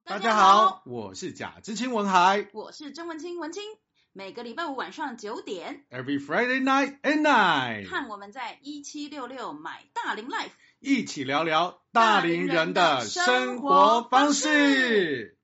大家好，我是贾知青文海， 我是曾文清文清。每个礼拜五晚上9点 ，Every Friday night at night， 看我们在1766买大龄 Life， 一起聊聊大龄人的生活方式。